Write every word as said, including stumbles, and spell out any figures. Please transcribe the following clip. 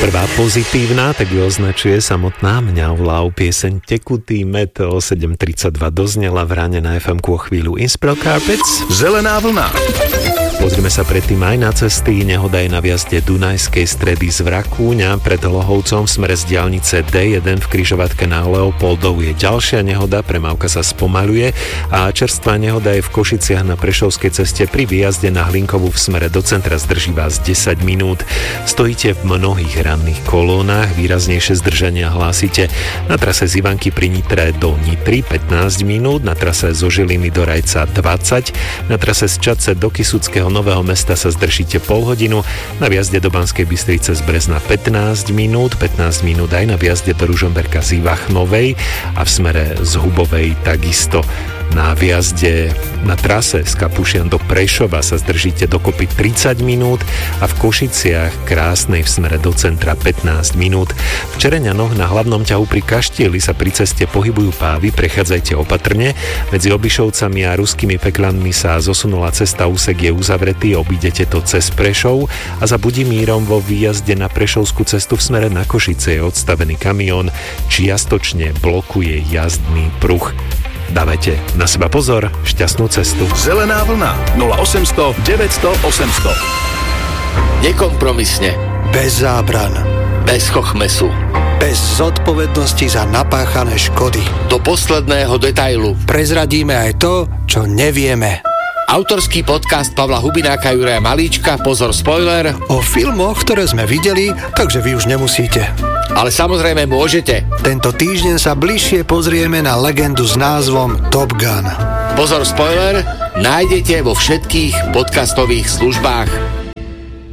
Prvá pozitívna, tak ju označuje samotná Mňaulau. Pieseň Tekutý med o sedem tridsaťdva doznela v ráne na ef emku o chvíľu Inspel Carpets. Zelená vlna. Pozrime sa predtým aj na cesty. Nehoda je na viazde Dunajskej Stredy z Vrakúňa pred Hlohovcom v smere z diaľnice dé jeden v križovatke na Leopoldov je ďalšia nehoda, premávka sa spomaľuje a čerstvá nehoda je v Košiciach na Prešovskej ceste pri výjazde na Hlinkovú v smere do centra, zdrží vás desať minút. Stojíte v mnohých ranných kolónach, výraznejšie zdržania hlásite na trase z Ivanky pri Nitre do Nitry pätnásť minút, na trase zo Žiliny do Rajca dvadsať, na trase z Čadce do Kysuckého Nového Mesta sa zdržíte pol hodinu, na viazde do Banskej Bystrice z Brezna pätnásť minút, pätnásť minút aj na viazde do Ružomberka z Ivachnovej a v smere z Hubovej takisto. Na viazde na trase z Kapušian do Prešova sa zdržíte dokopy tridsať minút a v Košiciach Krásnej v smere do centra pätnásť minút. V Čereňanoch na hlavnom ťahu pri Kaštieli sa pri ceste pohybujú pávy, prechádzajte opatrne. Medzi Obišovcami a Ruskými Peklanmi sa zosunula cesta, úsek je uzavretý, obídete to cez Prešov a za Budimírom vo výjazde na Prešovskú cestu v smere na Košice je odstavený kamión, čiastočne blokuje jazdný pruh. Dávajte na seba pozor, šťastnú cestu. Zelená vlna nula osemsto deväťsto osemsto. Nekompromisne. Bez zábran. Bez chochmesu. Bez zodpovednosti za napáchané škody. Do posledného detailu. Prezradíme aj to, čo nevieme. Autorský podcast Pavla Hubináka, Juraja Malíčka, pozor spoiler. O filmoch, ktoré sme videli, takže vy už nemusíte. Ale samozrejme môžete. Tento týždeň sa bližšie pozrieme na legendu s názvom Top Gun. Pozor spoiler, nájdete vo všetkých podcastových službách.